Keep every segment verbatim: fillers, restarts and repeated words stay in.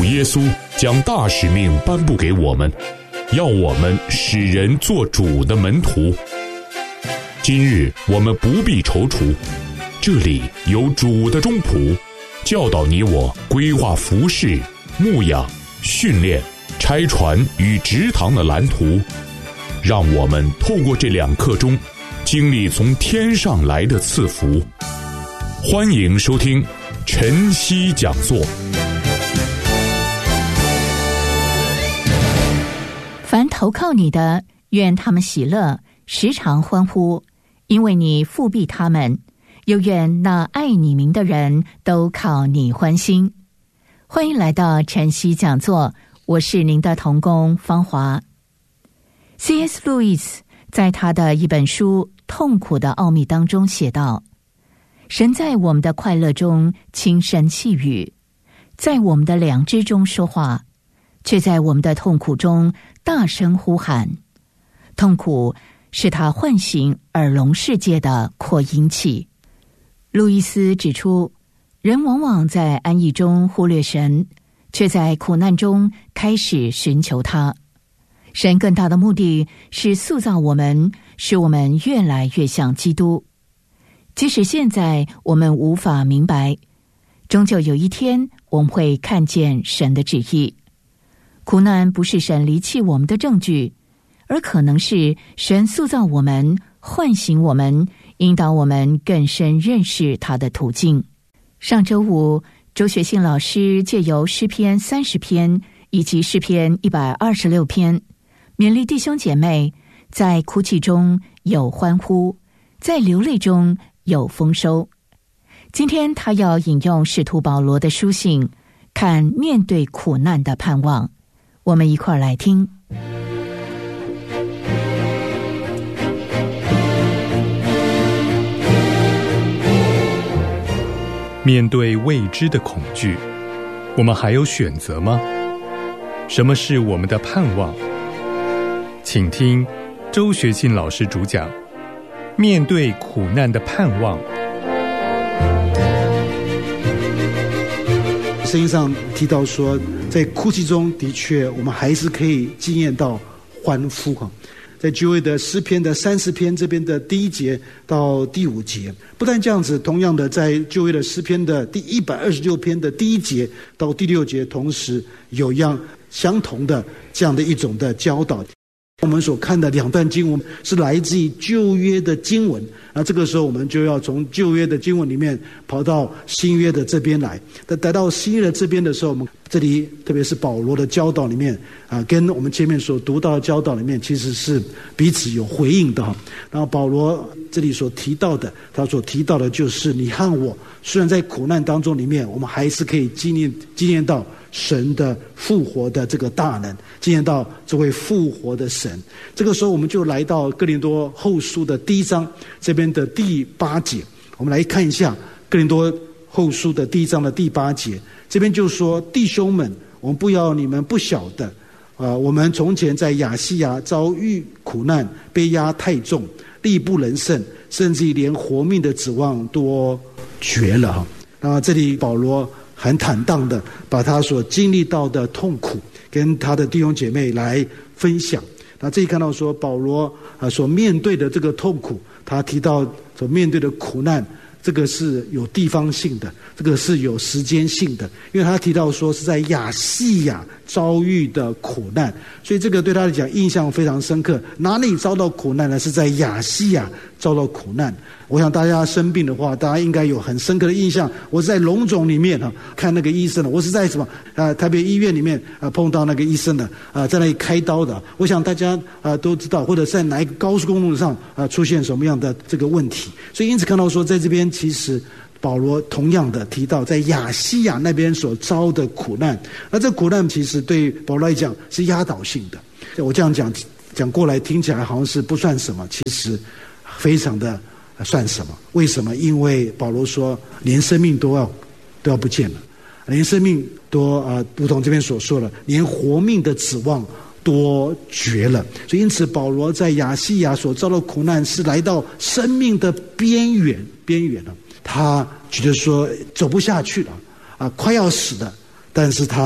耶稣将大使命颁布给我们，要我们使人做主的门徒。今日我们不必踌躇，这里有主的中仆，教导你我规划服事、牧养、训练、拆船与植堂的蓝图，让我们透过这两刻钟，经历从天上来的赐福。欢迎收听晨曦讲座。 凡投靠你的，愿他们喜乐，时常欢呼，因为你复庇他们；又愿那爱你名的人都靠你欢心。欢迎来到晨曦讲座，我是您的同工芳华。C S 路易斯在他的一本书《痛苦的奥秘》当中写道：神在我们的快乐中轻声细语，在我们的良知中说话，却在我们的痛苦中大声呼喊。痛苦是他唤醒耳聋世界的扩音器。路易斯指出，人往往在安逸中忽略神，却在苦难中开始寻求他。神更大的目的是塑造我们，使我们越来越像基督。即使现在我们无法明白，终究有一天我们会看见神的旨意。苦难不是神离弃我们的证据，而可能是神塑造我们，唤醒我们，引导我们更深认识他的途径。上周五，周学信老师借由诗篇三十篇以及诗篇一百二十六篇，勉励弟兄姐妹，在哭泣中有欢呼，在流泪中有丰收。今天他要引用使徒保罗的书信，看面对苦难的盼望。我们一块儿来听。 面对未知的恐惧，我们还有选择吗？什么是我们的盼望？请听周学信老师主讲面对苦难的盼望。 圣经上提到说，在哭泣中的确我们还是可以经验到欢呼。在旧约的诗篇的三十篇这边的第一节到第五节，不但这样子，同样的在旧约的诗篇的第一百二十六篇的第一节到第六节，同时有样相同的这样的一种的教导。我们所看的两段经文是来自于旧约的经文，那这个时候我们就要从旧约的经文里面跑到新约的这边来。但来到新约的这边的时候，我们这里特别是保罗的教导里面啊，跟我们前面所读到的教导里面其实是彼此有回应的哈。然后保罗这里所提到的，他所提到的就是你和我虽然在苦难当中里面，我们还是可以经验经验到神的复活的这个大能，经验到这位复活的神。这个时候我们就来到哥林多后书的第一章这边的第八节，我们来看一下哥林多后书的第一章的第八节。这边就说，弟兄们，我们不要你们不晓得，呃，我们从前在亚细亚遭遇苦难，被压太重，力不能胜，甚至连活命的指望都绝了哈。那这里保罗很坦荡的把他所经历到的痛苦跟他的弟兄姐妹来分享。那这里看到说，保罗啊所面对的这个痛苦，他提到所面对的苦难，这个是有地方性的，这个是有时间性的，因为他提到说是在亚细亚遭遇的苦难，所以这个对他来讲印象非常深刻。哪里遭到苦难呢？是在亚细亚遭到苦难。我想大家生病的话，大家应该有很深刻的印象。我是在龙总里面啊看那个医生的，我是在什么啊台北医院里面啊碰到那个医生的啊，在那里开刀的。我想大家啊都知道，或者在哪一个高速公路上啊出现什么样的这个问题。所以因此看到说，在这边其实保罗同样的提到在亚细亚那边所遭的苦难，那这苦难其实对保罗来讲是压倒性的。我这样讲讲过来，听起来好像是不算什么，其实非常的算什么？为什么？因为保罗说，连生命都要都要不见了，连生命都啊、呃，如同这边所说的，连活命的指望多绝了。所以因此保罗在亚细亚所遭到苦难是来到生命的边缘边缘了。他觉得说走不下去了啊，快要死了，但是他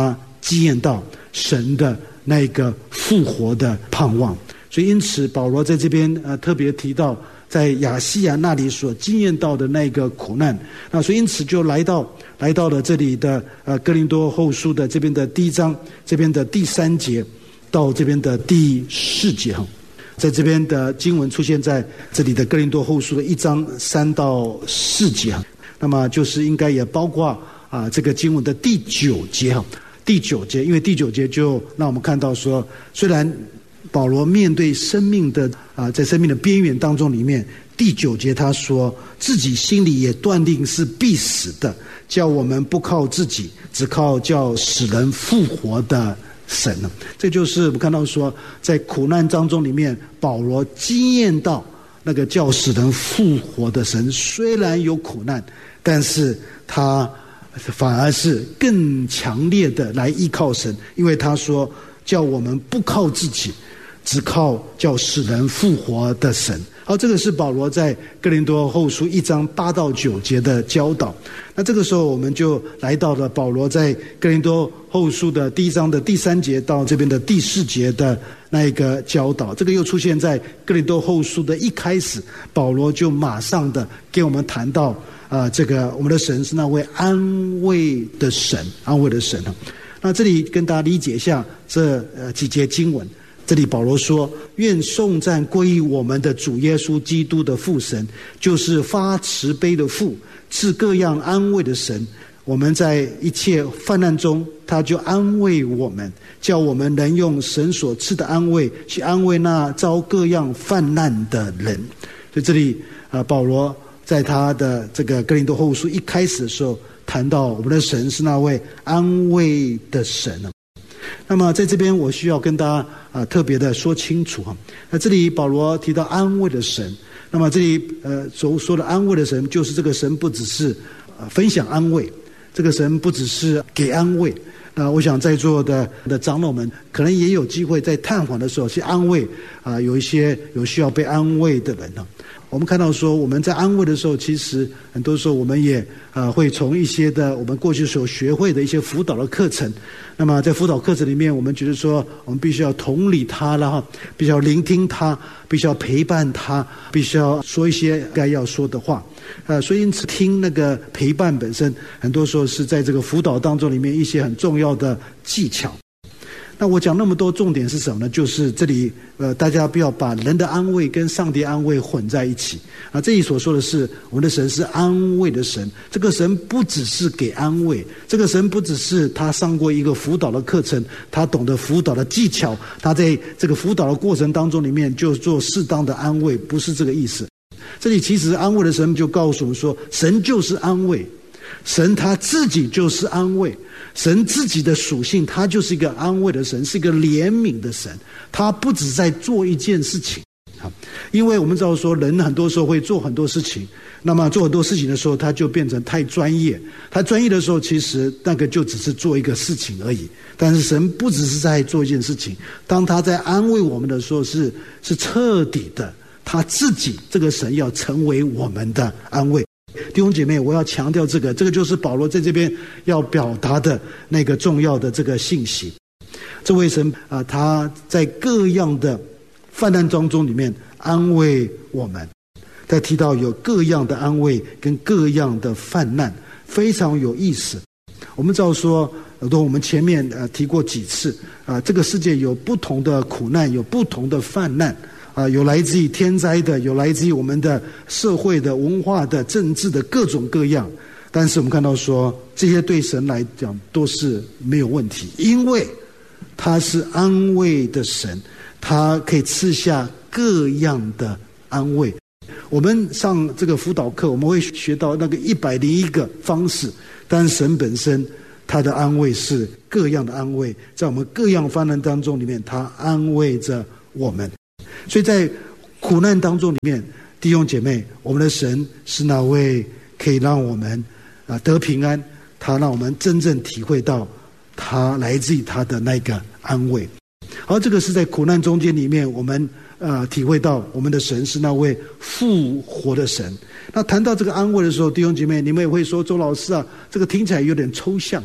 经验到神的那个复活的盼望。所以因此保罗在这边呃特别提到在亚细亚那里所经验到的那个苦难，那所以因此就来到来到了这里的呃哥林多后书的这边的第一章这边的第三节到这边的第四节哈，在这边的经文出现在这里的哥林多后书的一章三到四节哈，那么就是应该也包括啊、呃、这个经文的第九节哈，第九节，因为第九节就让我们看到说，虽然保罗面对生命的啊、呃，在生命的边缘当中里面，第九节他说自己心里也断定是必死的，叫我们不靠自己，只靠叫使人复活的神呢。这就是我们看到说，在苦难当中里面，保罗经验到那个叫使人复活的神，虽然有苦难，但是他反而是更强烈的来依靠神，因为他说叫我们不靠自己，只靠叫使人复活的神。好，这个是保罗在哥林多后书一章八到九节的教导。那这个时候我们就来到了保罗在哥林多后书的第一章的第三节到这边的第四节的那一个教导。这个又出现在哥林多后书的一开始，保罗就马上的给我们谈到呃，这个我们的神是那位安慰的神，安慰的神。那这里跟大家理解一下这呃几节经文。这里保罗说，愿颂赞归于我们的主耶稣基督的父神，就是发慈悲的父，赐各样安慰的神。我们在一切患难中，他就安慰我们，叫我们能用神所赐的安慰去安慰那遭各样患难的人。所以这里呃，保罗在他的这个哥林多后书一开始的时候谈到我们的神是那位安慰的神。那么在这边我需要跟大家啊、呃、特别的说清楚哈。那这里保罗提到安慰的神，那么这里呃所说的安慰的神，就是这个神不只是呃分享安慰，这个神不只是给安慰。那我想在座的的长老们可能也有机会在探访的时候去安慰啊、呃、有一些有需要被安慰的人呢。我们看到说我们在安慰的时候，其实很多时候我们也呃会从一些的我们过去所学会的一些辅导的课程，那么在辅导课程里面，我们觉得说我们必须要同理他了哈，必须要聆听他，必须要陪伴他，必须要说一些该要说的话。呃，所以因此听那个陪伴本身，很多时候是在这个辅导当中里面一些很重要的技巧。那我讲那么多重点是什么呢？就是这里呃，大家不要把人的安慰跟上帝安慰混在一起啊。这里所说的是我们的神是安慰的神，这个神不只是给安慰，这个神不只是他上过一个辅导的课程，他懂得辅导的技巧，他在这个辅导的过程当中里面就做适当的安慰，不是这个意思。这里其实安慰的神就告诉我们说，神就是安慰，神他自己就是安慰，神自己的属性，他就是一个安慰的神，是一个怜悯的神，他不只在做一件事情。因为我们知道说人很多时候会做很多事情，那么做很多事情的时候他就变成太专业，他专业的时候其实那个就只是做一个事情而已。但是神不只是在做一件事情，当他在安慰我们的时候是是彻底的，他自己这个神要成为我们的安慰。弟兄姐妹，我要强调这个，这个就是保罗在这边要表达的那个重要的这个信息。这位神啊、呃，他在各样的患难当中里面安慰我们。在提到有各样的安慰跟各样的患难，非常有意思。我们知道说，很多我们前面呃提过几次啊、呃，这个世界有不同的苦难，有不同的患难。啊、呃，有来自于天灾的，有来自于我们的社会的、文化的、政治的各种各样。但是我们看到说，这些对神来讲都是没有问题，因为他是安慰的神，他可以赐下各样的安慰。我们上这个辅导课，我们会学到那个一百零一个方式，但神本身他的安慰是各样的安慰，在我们各样患难当中里面，他安慰着我们。所以在苦难当中里面，弟兄姐妹，我们的神是那位可以让我们啊得平安，他让我们真正体会到他来自于他的那个安慰。而这个是在苦难中间里面，我们呃体会到我们的神是那位复活的神。那谈到这个安慰的时候，弟兄姐妹，你们也会说，周老师啊，这个听起来有点抽象啊。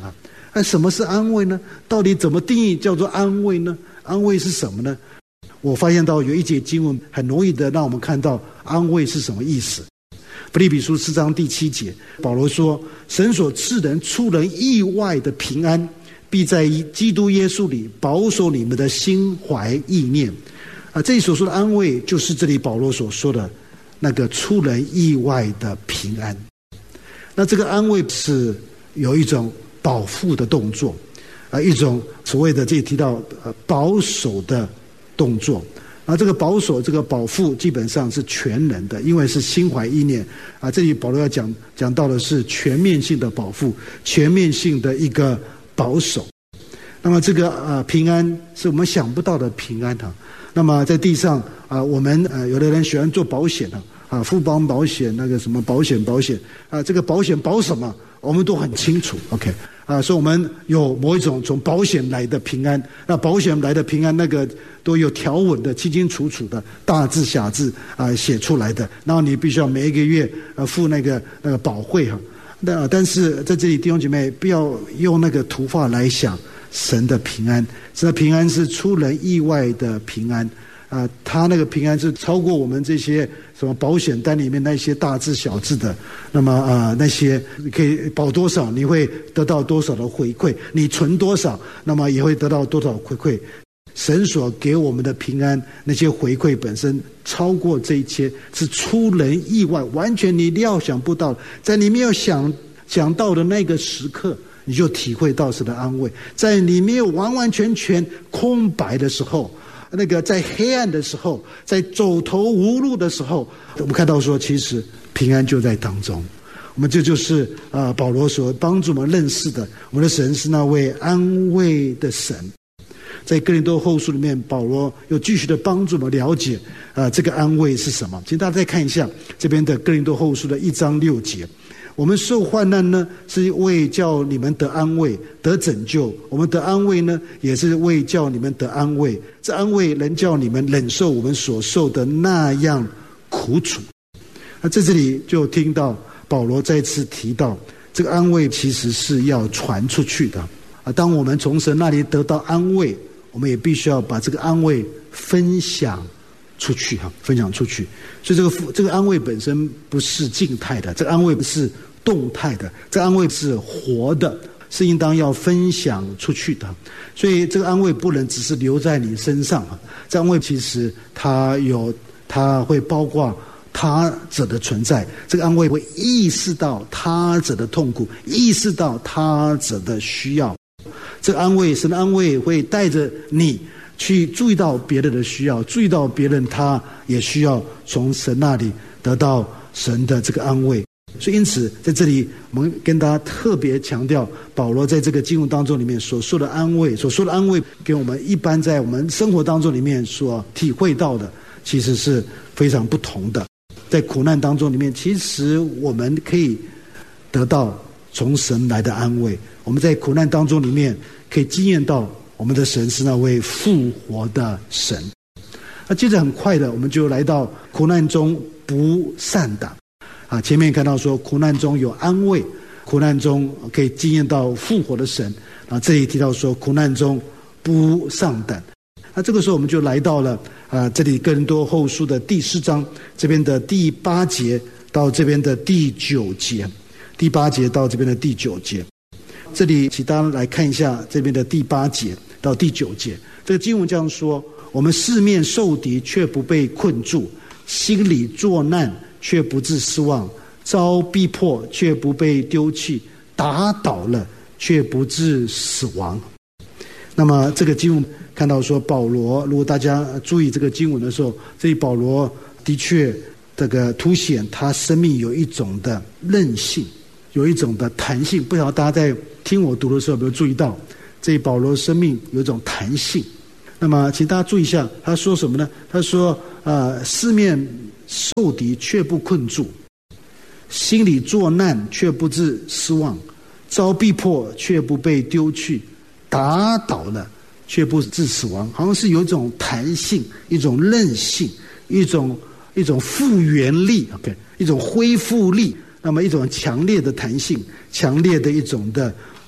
那什么是安慰呢？到底怎么定义叫做安慰呢？安慰是什么呢？我发现到有一节经文很容易的让我们看到安慰是什么意思。腓立比书四章第七节，保罗说：神所赐人出人意外的平安，必在基督耶稣里保守你们的心怀意念。啊，这里所说的安慰，就是这里保罗所说的那个出人意外的平安。那这个安慰是有一种保护的动作，啊，一种所谓的这里提到呃保守的动作。啊，这个保守、这个保护基本上是全人的，因为是心怀意念啊。这里保罗要讲讲到的是全面性的保护，全面性的一个保守。那么这个呃平安是我们想不到的平安哈。那么在地上啊，我们呃有的人喜欢做保险啊，啊富邦保险那个什么保险保险啊，这个保险保什么，我们都很清楚。OK。啊，所以我们有某一种从保险来的平安，那保险来的平安，那个都有条文的，清清楚楚的，大字小字啊写出来的。然后你必须要每一个月呃付那个那个保费哈。那但是在这里弟兄姐妹，不要用那个图画来想神的平安，神的平安是出人意外的平安。啊，他那个平安是超过我们这些什么保险单里面那些大字小字的。那么啊，那些可以保多少，你会得到多少的回馈；你存多少，那么也会得到多少回馈。神所给我们的平安，那些回馈本身超过这一切，是出人意外，完全你料想不到，在你没有想想到的那个时刻，你就体会到神的安慰。在你没有完完全全空白的时候，那个在黑暗的时候，在走投无路的时候，我们看到说其实平安就在当中。我们这就是啊、呃、保罗所帮助我们认识的，我们的神是那位安慰的神。在哥林多后书里面，保罗又继续的帮助我们了解啊、呃、这个安慰是什么。请大家再看一下这边的哥林多后书的一章六节。我们受患难呢，是为叫你们得安慰、得拯救；我们得安慰呢，也是为叫你们得安慰。这安慰能叫你们忍受我们所受的那样苦楚。那在这里就听到保罗再次提到，这个安慰其实是要传出去的啊。当我们从神那里得到安慰，我们也必须要把这个安慰分享出去哈，分享出去。所以这个这个安慰本身不是静态的，这个安慰是动态的，这个安慰是活的，是应当要分享出去的。所以这个安慰不能只是留在你身上啊，这安慰其实它有，它会包括他者的存在。这个安慰会意识到他者的痛苦，意识到他者的需要。这个安慰，神的安慰会带着你去注意到别人的需要，注意到别人他也需要从神那里得到神的这个安慰。所以因此在这里我们跟大家特别强调，保罗在这个经文当中里面所说的安慰，所说的安慰跟我们一般在我们生活当中里面所体会到的其实是非常不同的。在苦难当中里面，其实我们可以得到从神来的安慰。我们在苦难当中里面可以经验到我们的神是那位复活的神。那接着很快的我们就来到苦难中不丧胆啊，前面看到说苦难中有安慰，苦难中可以经验到复活的神啊，这里提到说苦难中不丧胆。那这个时候我们就来到了啊，这里哥林多后书的第四章这边的第八节到这边的第九节，第八节到这边的第九节。这里请大家来看一下这边的第八节到第九节。这个经文这样说：我们四面受敌，却不被困住；心里作难，却不致失望；遭逼迫，却不被丢弃；打倒了，却不致死亡。那么这个经文看到说，保罗，如果大家注意这个经文的时候，这里保罗的确这个凸显他生命有一种的韧性，有一种的弹性。不晓得大家在听我读的时候有没有注意到，这里保罗生命有一种弹性。那么请大家注意一下，他说什么呢？他说呃，四面受敌却不困住，心里作难却不致失望，遭逼迫却不被丢弃，打倒了却不致死亡。好像是有一种弹性，一种韧性，一种一种复原力 OK， 一种恢复力，那么一种强烈的弹性，强烈的一种的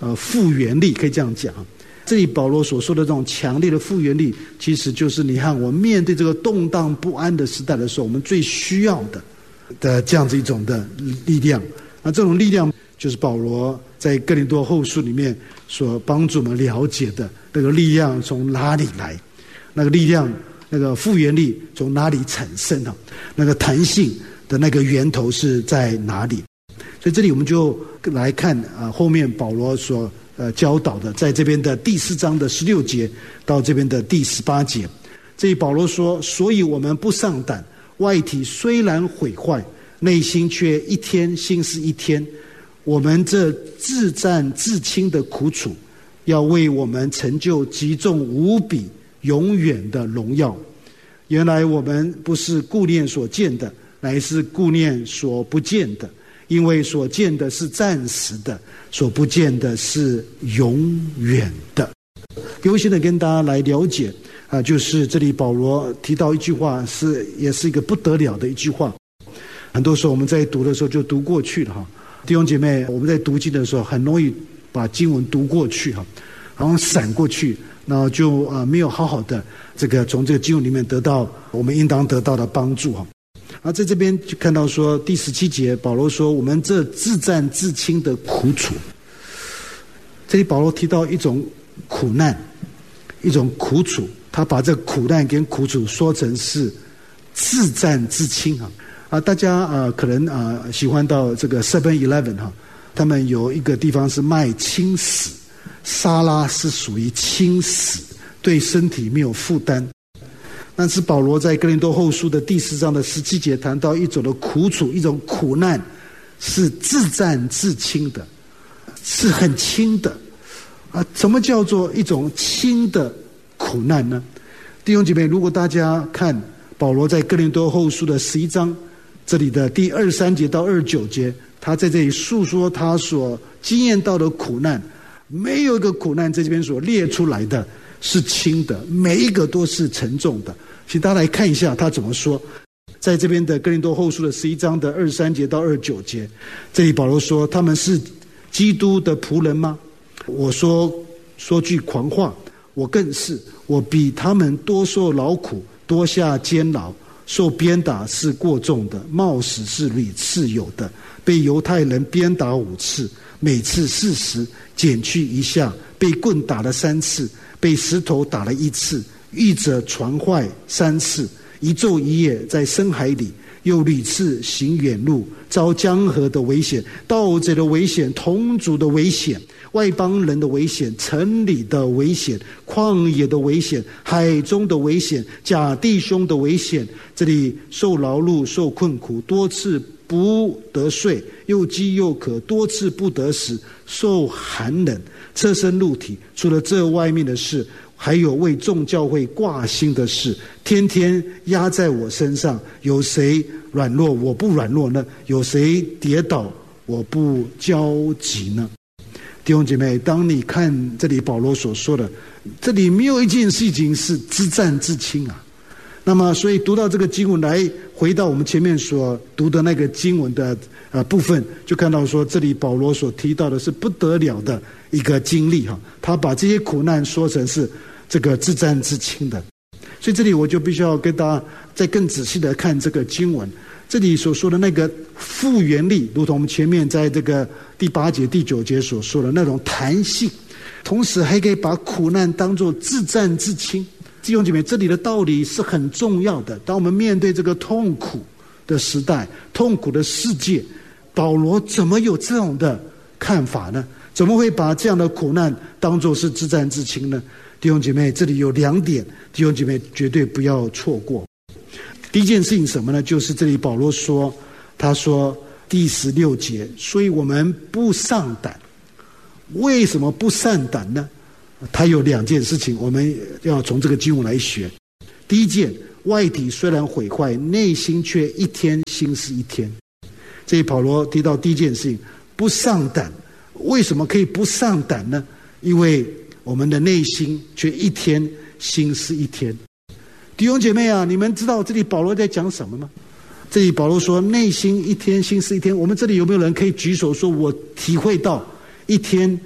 呃复原力，可以这样讲。这里保罗所说的这种强烈的复原力，其实就是你看我们面对这个动荡不安的时代的时候，我们最需要的的这样子一种的力量。那这种力量就是保罗在哥林多后书里面所帮助我们了解的那个力量从哪里来，那个力量那个复原力从哪里产生啊？那个弹性的那个源头是在哪里？所以这里我们就来看啊，后面保罗所呃教导的，在这边的第四章的十六节到这边的第十八节，这里保罗说：所以我们不丧胆，外体虽然毁坏，内心却一天新似一天。我们这自战自轻的苦楚，要为我们成就极重无比永远的荣耀。原来我们不是顾念所见的，乃是顾念所不见的。因为所见的是暂时的，所不见的是永远的。优先的跟大家来了解啊，就是这里保罗提到一句话，是也是一个不得了的一句话。很多时候我们在读的时候就读过去了哈，弟兄姐妹，我们在读经的时候很容易把经文读过去哈，然后闪过去，然后就啊没有好好的这个从这个经文里面得到我们应当得到的帮助哈。而在这边就看到说第十七节，保罗说我们这自战自轻的苦楚。这里保罗提到一种苦难，一种苦楚，他把这苦难跟苦楚说成是自战自轻啊。啊，大家啊可能啊喜欢到这个 seven eleven 哈，他们有一个地方是卖轻食，沙拉是属于轻食，对身体没有负担。但是保罗在哥林多后书的第四章的十七节谈到一种的苦楚，一种苦难是自战自轻的，是很轻的啊。什么叫做一种轻的苦难呢？弟兄姐妹，如果大家看保罗在哥林多后书的十一章这里的第二十三节到二十九节，他在这里述说他所经验到的苦难，没有一个苦难在这边所列出来的是轻的，每一个都是沉重的。请大家来看一下他怎么说。在这边的哥林多后书的十一章的二十三节到二十九节，这里保罗说他们是基督的仆人吗？我说说句狂话，我更是，我比他们多受劳苦，多下监牢，受鞭打是过重的，冒死是屡次有的，被犹太人鞭打五次，每次四十，减去一下，被棍打了三次，被石头打了一次，遇者传坏三次，一昼一夜在深海里，又屡次行远路，遭江河的危险，盗贼的危险，同族的危险，外邦人的危险，城里的危险，旷野的危险，海中的危险，假弟兄的危险。这里受劳碌，受困苦，多次不得睡，又饥又渴，多次不得食，受寒冷，侧身露体。除了这外面的事，还有为众教会挂心的事，天天压在我身上。有谁软弱我不软弱呢？有谁跌倒我不焦急呢？弟兄姐妹，当你看这里保罗所说的，这里没有一件事情是自战自轻啊。那么所以读到这个经文，来回到我们前面所读的那个经文的呃部分，就看到说这里保罗所提到的是不得了的一个经历哈，他把这些苦难说成是这个自战自轻的。所以这里我就必须要跟大家再更仔细的看这个经文，这里所说的那个复原力，如同我们前面在这个第八节第九节所说的那种弹性，同时还可以把苦难当作自战自轻。弟兄姐妹，这里的道理是很重要的。当我们面对这个痛苦的时代，痛苦的世界，保罗怎么有这种的看法呢？怎么会把这样的苦难当作是自战自轻呢？弟兄姐妹，这里有两点，弟兄姐妹绝对不要错过。第一件事情什么呢？就是这里保罗说，他说第十六节，所以我们不丧胆。为什么不丧胆呢？他有两件事情，我们要从这个经文来学。第一件，外体虽然毁坏，内心却一天新似一天。这里保罗提到第一件事情，不丧胆。为什么可以不丧胆呢？因为我们的内心却一天新似一天。弟兄姐妹啊，你们知道这里保罗在讲什么吗？这里保罗说内心一天新似一天。我们这里有没有人可以举手说，我体会到一天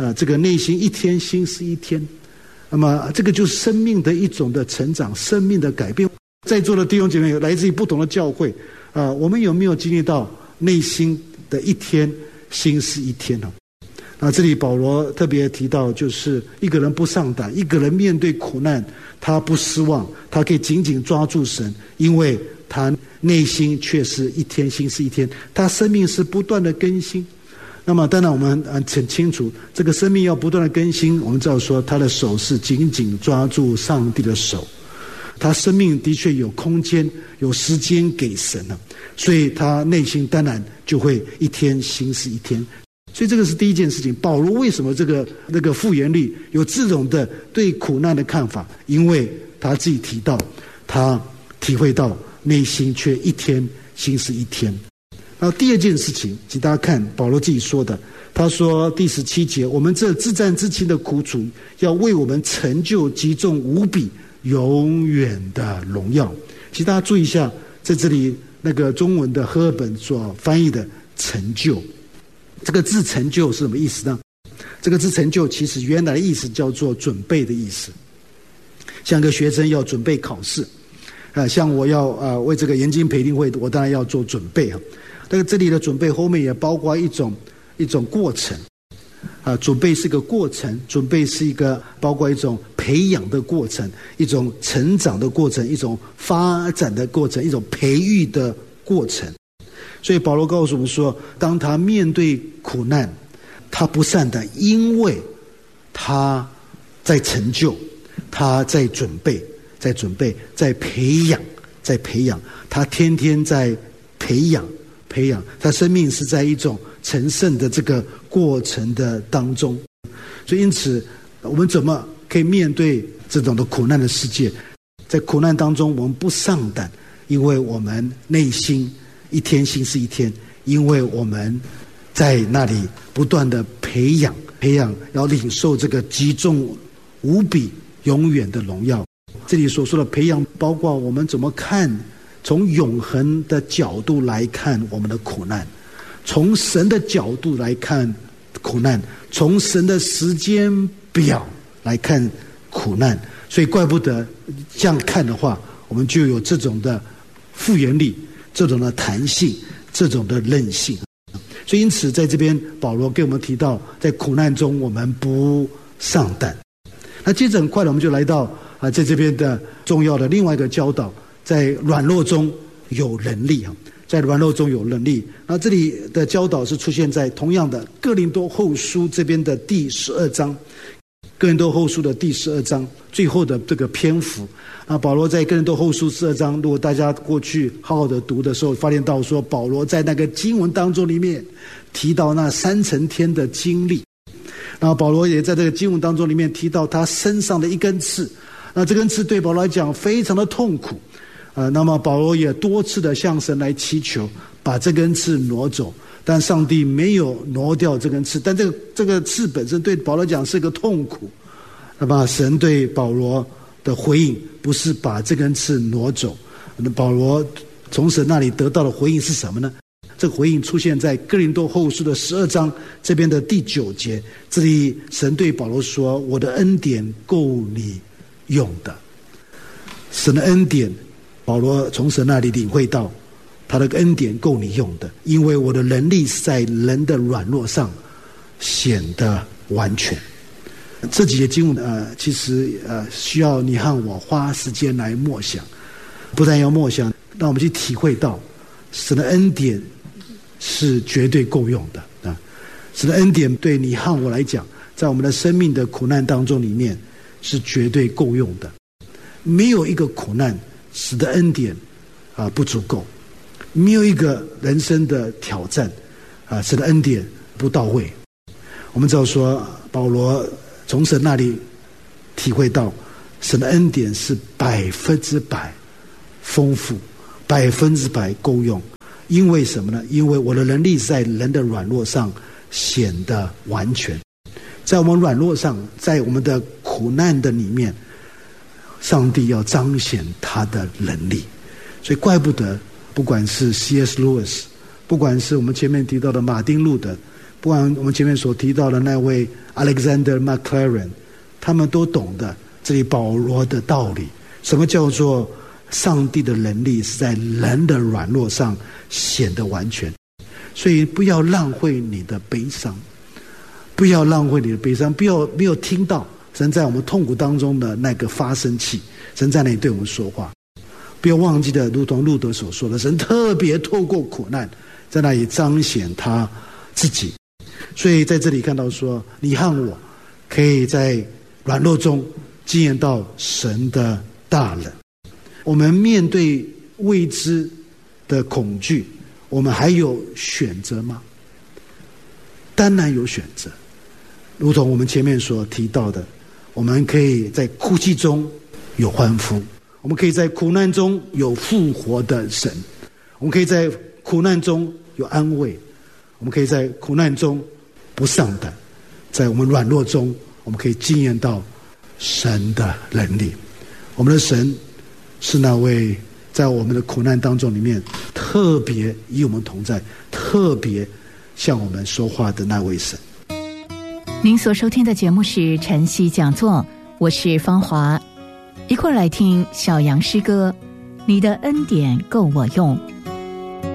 呃，这个内心一天心思一天。那么这个就是生命的一种的成长，生命的改变。在座的弟兄姐妹来自于不同的教会，啊、呃，我们有没有经历到内心的一天心思一天呢？那这里保罗特别提到，就是一个人不丧胆，一个人面对苦难，他不失望，他可以紧紧抓住神，因为他内心却是一天心思一天，他生命是不断的更新。那么当然我们很清楚，这个生命要不断的更新，我们知道说他的手是紧紧抓住上帝的手，他生命的确有空间有时间给神了，所以他内心当然就会一天心思一天。所以这个是第一件事情。保罗为什么这个那个复原力有这种的对苦难的看法？因为他自己提到，他体会到内心却一天心思一天。然后第二件事情，请大家看保罗自己说的，他说第十七节，我们这自战自亲的苦楚，要为我们成就极重无比永远的荣耀。其实大家注意一下，在这里那个中文的和合本所翻译的成就，这个字成就是什么意思呢？这个字成就其实原来的意思叫做准备的意思，像一个学生要准备考试，呃，像我要呃为这个研经培灵会，我当然要做准备啊。但是这里的准备后面也包括一种一种过程啊，准备是一个过程，准备是一个包括一种培养的过程，一种成长的过程，一种发展的过程，一种培育的过程。所以保罗告诉我们说，当他面对苦难，他不丧胆，因为他在成就，他在准备，在准备，在培养，在培养，他天天在培养培养，他生命是在一种成圣的这个过程的当中。所以因此我们怎么可以面对这种的苦难的世界？在苦难当中我们不丧胆，因为我们内心一天心思一天，因为我们在那里不断的培养培养，要领受这个极重无比永远的荣耀。这里所说的培养包括我们怎么看，从永恒的角度来看我们的苦难，从神的角度来看苦难，从神的时间表来看苦难。所以怪不得这样看的话，我们就有这种的复原力，这种的弹性，这种的韧性。所以因此在这边保罗给我们提到，在苦难中我们不丧胆。那接着很快的我们就来到啊，在这边的重要的另外一个教导，在软弱中有能力啊，在软弱中有能力。那这里的教导是出现在同样的哥林多后书这边的第十二章，哥林多后书的第十二章最后的这个篇幅。那保罗在哥林多后书十二章，如果大家过去好好的读的时候，发现到说保罗在那个经文当中里面提到那三层天的经历。然后保罗也在这个经文当中里面提到他身上的一根刺，那这根刺对保罗来讲非常的痛苦，呃，那么保罗也多次的向神来祈求把这根刺挪走，但上帝没有挪掉这根刺，但这个这个刺本身对保罗讲是个痛苦。那么神对保罗的回应不是把这根刺挪走，那保罗从神那里得到的回应是什么呢？这个回应出现在哥林多后书的十二章这边的第九节，这里神对保罗说，我的恩典够你用的。神的恩典，保罗从神那里领会到他的恩典够你用的，因为我的能力是在人的软弱上显得完全。这几节经文呃，其实呃需要你和我花时间来默想，不但要默想，让我们去体会到神的恩典是绝对够用的啊！神的恩典对你和我来讲，在我们的生命的苦难当中里面是绝对够用的。没有一个苦难使得恩典啊不足够，没有一个人生的挑战啊使得恩典不到位。我们知道说，保罗从神那里体会到神的恩典是百分之百丰富，百分之百够用。因为什么呢？因为我的能力在人的软弱上显得完全。在我们软弱上，在我们的苦难的里面，上帝要彰显他的能力。所以怪不得不管是 C S Lewis， 不管是我们前面提到的马丁路德， 不管我们前面所提到的那位 Alexander McLaren， 他们都懂得这里保罗的道理，什么叫做上帝的能力是在人的软弱上显得完全。所以不要浪费你的悲伤，不要浪费你的悲伤，不要没有听到神在我们痛苦当中的那个发声器，神在那里对我们说话。不要忘记的，如同路德所说的，神特别透过苦难在那里彰显他自己。所以在这里看到说，你和我可以在软弱中经验到神的大能。我们面对未知的恐惧，我们还有选择吗？当然有选择，如同我们前面所提到的，我们可以在哭泣中有欢呼，我们可以在苦难中有复活的神，我们可以在苦难中有安慰，我们可以在苦难中不丧胆，在我们软弱中我们可以经验到神的能力。我们的神是那位在我们的苦难当中里面特别与我们同在，特别向我们说话的那位神。 您所收听的节目是晨曦讲座，我是芳华，一块来听小杨诗歌《你的恩典够我用》。